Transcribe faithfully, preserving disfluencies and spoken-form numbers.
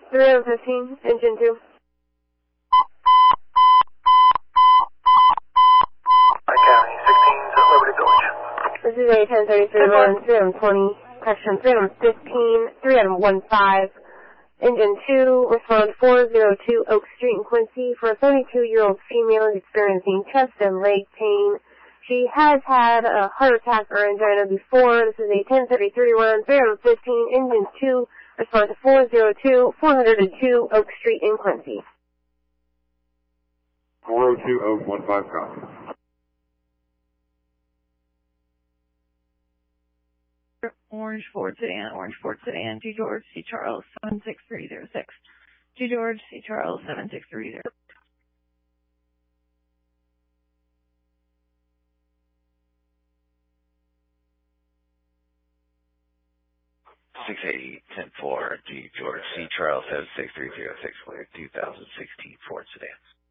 three oh fifteen, engine two. Mike County, sixteen, Liberty Village. This is A ten thirty-three, Roland, three twenty, correction, three fifteen, three fifteen. Engine two, respond four oh two Oak Street in Quincy for a thirty-two-year-old female experiencing chest and leg pain. She has had a heart attack or angina before. This is a ten thirty-three run, three fifteen, engine two, respond to four oh two, four oh two Oak Street in Quincy. four oh two Oak, one five, copy. Orange Ford Sedan, Orange Ford Sedan, G George, C Charles, seven six three zero six. G George, C Charles, seven six three zero. six eighty, ten four, G George, C Charles, seven six three zero six, two thousand sixteen Ford Sedan.